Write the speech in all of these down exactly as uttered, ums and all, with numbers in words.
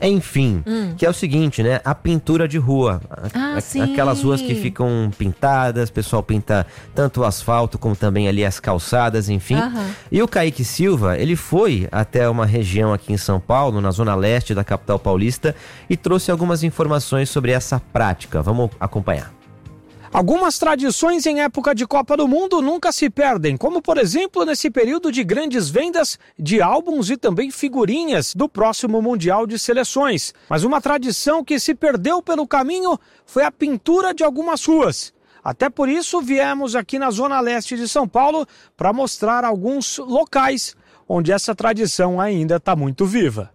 Enfim, Hum. que é o seguinte, né? A pintura de rua. Ah, A- sim. Aquelas ruas que ficam pintadas, o pessoal pinta tanto o asfalto como também ali as calçadas, enfim. Aham. E o Kaique Silva, ele foi até uma região aqui em São Paulo, na zona leste da capital paulista, e trouxe algumas informações sobre essa prática. Vamos acompanhar. Algumas tradições em época de Copa do Mundo nunca se perdem, como por exemplo nesse período de grandes vendas de álbuns e também figurinhas do próximo Mundial de Seleções. Mas uma tradição que se perdeu pelo caminho foi a pintura de algumas ruas. Até por isso viemos aqui na zona leste de São Paulo para mostrar alguns locais onde essa tradição ainda está muito viva.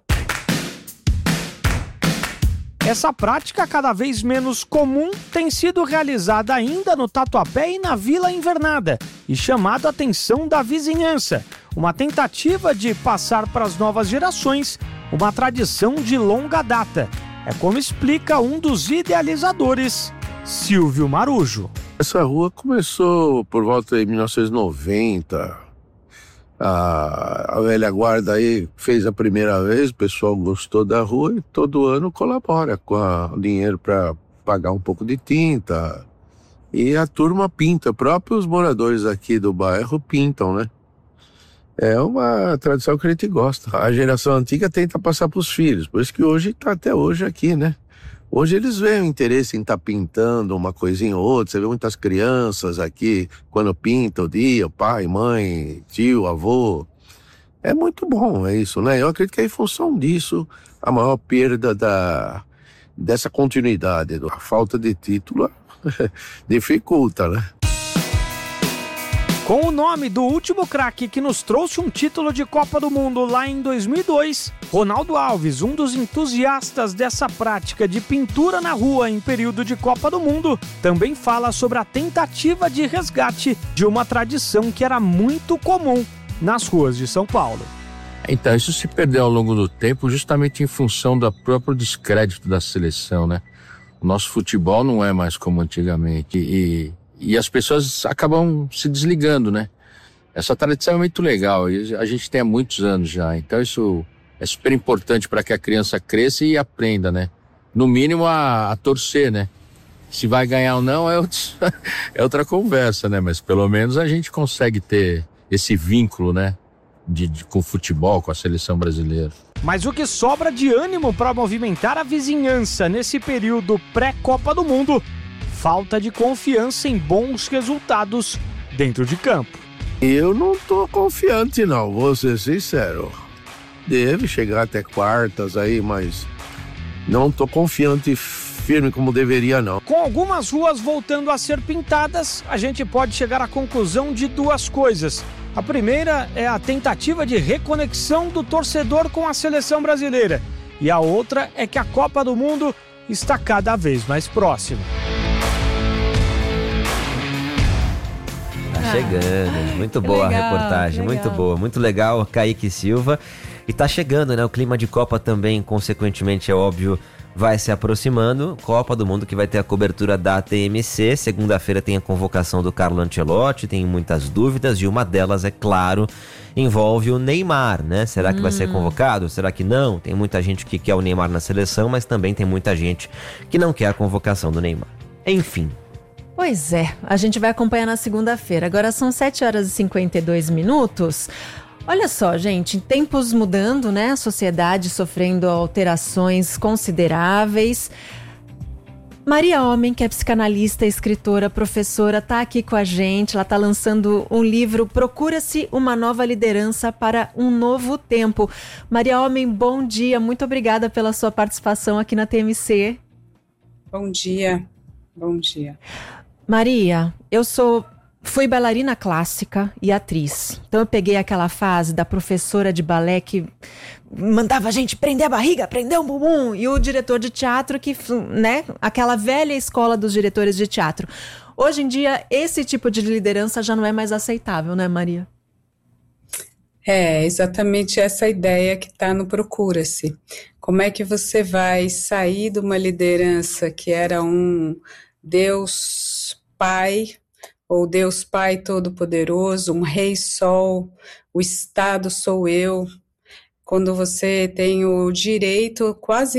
Essa prática, cada vez menos comum, tem sido realizada ainda no Tatuapé e na Vila Invernada e chamado a atenção da vizinhança. Uma tentativa de passar para as novas gerações uma tradição de longa data. É como explica um dos idealizadores, Silvio Marujo. Essa rua começou por volta de mil novecentos e noventa. A, a velha guarda aí fez a primeira vez, o pessoal gostou da rua e todo ano colabora com a- o dinheiro para pagar um pouco de tinta. E a turma pinta, próprios moradores aqui do bairro pintam, né? É uma tradição que a gente gosta. A geração antiga tenta passar para os filhos, por isso que hoje está até hoje aqui, né? Hoje eles veem o interesse em estar pintando uma coisinha ou outra. Você vê muitas crianças aqui, quando pinta o dia, pai, mãe, tio, avô. É muito bom, é isso, né? Eu acredito que é em função disso a maior perda da, dessa continuidade. A falta de título dificulta, né? Com o nome do último craque que nos trouxe um título de Copa do Mundo lá em dois mil e dois, Ronaldo Alves, um dos entusiastas dessa prática de pintura na rua em período de Copa do Mundo, também fala sobre a tentativa de resgate de uma tradição que era muito comum nas ruas de São Paulo. Então, isso se perdeu ao longo do tempo justamente em função do próprio descrédito da seleção, né? O nosso futebol não é mais como antigamente e... E as pessoas acabam se desligando, né? Essa tradição é muito legal e a gente tem há muitos anos já. Então isso é super importante para que a criança cresça e aprenda, né? No mínimo a, a torcer, né? Se vai ganhar ou não é, outro, é outra conversa, né? Mas pelo menos a gente consegue ter esse vínculo, né? De, de, com o futebol, com a seleção brasileira. Mas o que sobra de ânimo para movimentar a vizinhança nesse período pré-Copa do Mundo? Falta de confiança em bons resultados dentro de campo. Eu não tô confiante não, vou ser sincero. Deve chegar até quartas aí, mas não tô confiante firme como deveria não. Com algumas ruas voltando a ser pintadas, a gente pode chegar à conclusão de duas coisas. A primeira é a tentativa de reconexão do torcedor com a seleção brasileira. E a outra é que a Copa do Mundo está cada vez mais próxima. Tá chegando, muito boa legal, a reportagem, legal. muito boa, muito legal, Kaique Silva. E tá chegando, né? O clima de Copa também, consequentemente, é óbvio, vai se aproximando. Copa do Mundo que vai ter a cobertura da T M C. Segunda-feira tem a convocação do Carlo Ancelotti, tem muitas dúvidas e uma delas, é claro, envolve o Neymar, né? Será que hum. vai ser convocado? Será que não? Tem muita gente que quer o Neymar na seleção, mas também tem muita gente que não quer a convocação do Neymar. Enfim. Pois é, a gente vai acompanhar na segunda-feira. Agora são sete horas e cinquenta e dois minutos. Olha só, gente, tempos mudando, né? A sociedade sofrendo alterações consideráveis. Maria Homem, que é psicanalista, escritora, professora, tá aqui com a gente. Ela tá lançando um livro, Procura-se uma Nova Liderança para um Novo Tempo. Maria Homem, bom dia. Muito obrigada pela sua participação aqui na T M C. Bom dia. Bom dia. Maria, eu sou, fui bailarina clássica e atriz. Então eu peguei aquela fase da professora de balé que mandava a gente prender a barriga, prender o bumbum, e o diretor de teatro que, né, aquela velha escola dos diretores de teatro. Hoje em dia, esse tipo de liderança já não é mais aceitável, né, Maria? É, exatamente essa ideia que está no Procura-se. Como é que você vai sair de uma liderança que era um Deus Pai, ou Deus Pai Todo-Poderoso, um Rei Sol, o Estado sou eu, quando você tem o direito quase